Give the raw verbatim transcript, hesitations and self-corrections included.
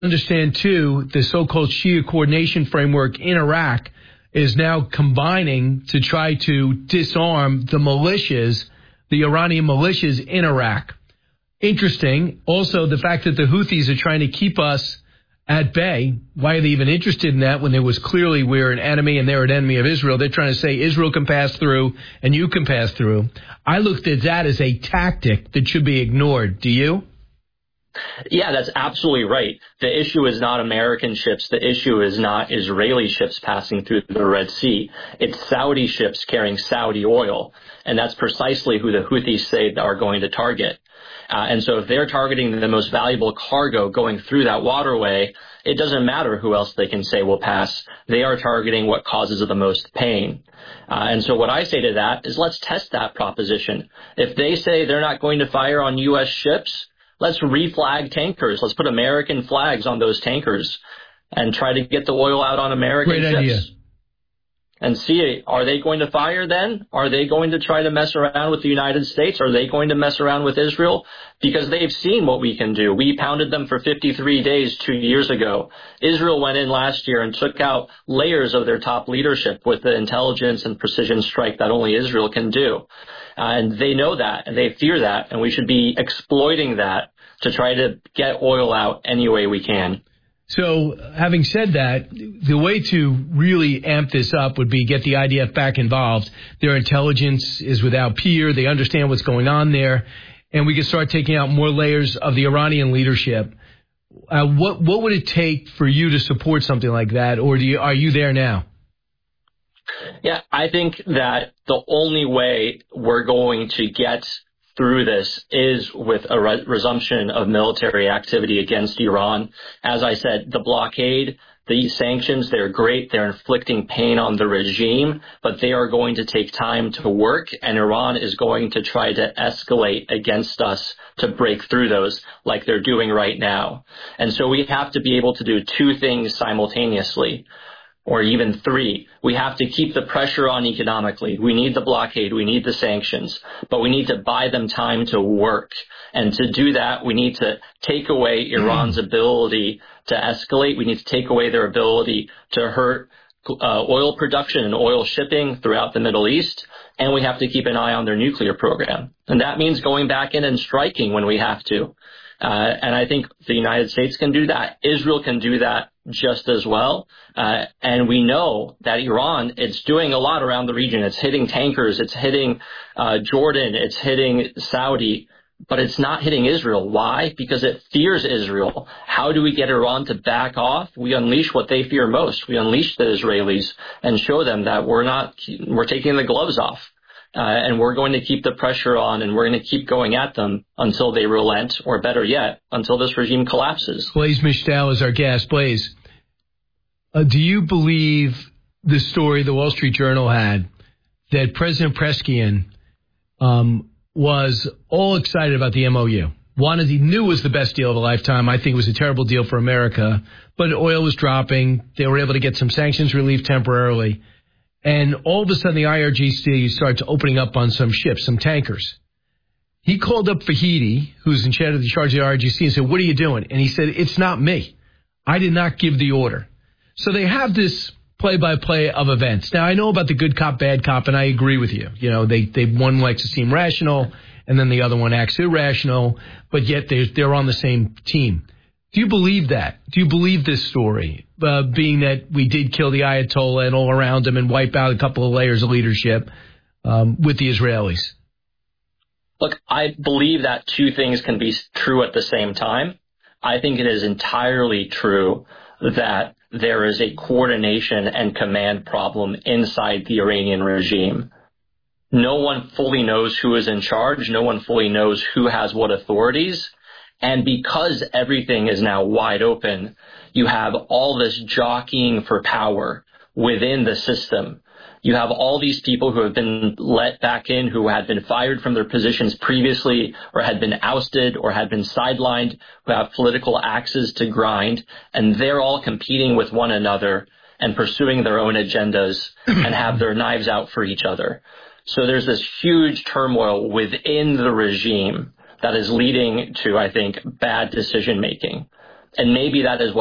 Understand, too, the so-called Shia coordination framework in Iraq is now combining to try to disarm the militias, the Iranian militias in Iraq. Interesting. Also, the fact that the Houthis are trying to keep us at bay. Why are they even interested in that when there was clearly we're an enemy and they're an enemy of Israel? They're trying to say Israel can pass through and you can pass through. I looked at that as a tactic that should be ignored. Do you? Yeah, that's absolutely right. The issue is not American ships. The issue is not Israeli ships passing through the Red Sea. It's Saudi ships carrying Saudi oil. And that's precisely who the Houthis say are going to target. Uh, and so if they're targeting the most valuable cargo going through that waterway, it doesn't matter who else they can say will pass. They are targeting what causes the most pain. Uh, and so what I say to that is let's test that proposition. If they say they're not going to fire on U S ships, let's reflag tankers. Let's put American flags on those tankers and try to get the oil out on American Great ships. idea. And see, are they going to fire then? Are they going to try to mess around with the United States? Are they going to mess around with Israel? Because they've seen what we can do. We pounded them for fifty-three days two years ago. Israel went in last year and took out layers of their top leadership with the intelligence and precision strike that only Israel can do. Uh, and they know that, and they fear that, and we should be exploiting that to try to get oil out any way we can. So, having said that, the way to really amp this up would be get the I D F back involved. Their intelligence is without peer. They understand what's going on there. And we can start taking out more layers of the Iranian leadership. Uh, what what would it take for you to support something like that? Or do you, are you there now? Yeah, I think that the only way we're going to get through this is with a re- resumption of military activity against Iran. As I said, the blockade, the sanctions, they're great. They're inflicting pain on the regime, but they are going to take time to work, and Iran is going to try to escalate against us to break through those like they're doing right now. And so we have to be able to do two things simultaneously. Or even three. We have to keep the pressure on economically. We need the blockade. We need the sanctions. But we need to buy them time to work. And to do that, we need to take away Iran's ability to escalate. We need to take away their ability to hurt uh, oil production and oil shipping throughout the Middle East. And we have to keep an eye on their nuclear program. And that means going back in and striking when we have to. Uh, and I think the United States can do that. Israel can do that just as well. Uh, and we know that Iran, it's doing a lot around the region. It's hitting tankers. It's hitting uh, Jordan. It's hitting Saudi. But it's not hitting Israel. Why? Because it fears Israel. How do we get Iran to back off? We unleash what they fear most. We unleash the Israelis and show them that we're not, we're taking the gloves off. Uh, and we're going to keep the pressure on, and we're going to keep going at them until they relent, or better yet, until this regime collapses. Blaise Mishtal is our guest. Blaise, uh, do you believe the story the Wall Street Journal had that President Prescient um, was all excited about the M O U? Wanted, he knew it was the best deal of a lifetime. I think it was a terrible deal for America, but oil was dropping. They were able to get some sanctions relief temporarily. And all of a sudden, the I R G C starts opening up on some ships, some tankers. He called up Fahidi, who's in charge of the I R G C, and said, what are you doing? And he said, it's not me. I did not give the order. So they have this play-by-play of events. Now, I know about the good cop, bad cop, and I agree with you. You know, they, they one likes to seem rational, and then the other one acts irrational, but yet they're, they're on the same team. Do you believe that? Do you believe this story, uh, being that we did kill the Ayatollah and all around him and wipe out a couple of layers of leadership um, with the Israelis? Look, I believe that two things can be true at the same time. I think it is entirely true that there is a coordination and command problem inside the Iranian regime. No one fully knows who is in charge. No one fully knows who has what authorities. And because everything is now wide open, you have all this jockeying for power within the system. You have all these people who have been let back in, who had been fired from their positions previously, or had been ousted, or had been sidelined, who have political axes to grind, and they're all competing with one another and pursuing their own agendas and have their knives out for each other. So there's this huge turmoil within the regime that is leading to, I think, bad decision-making. And maybe that is what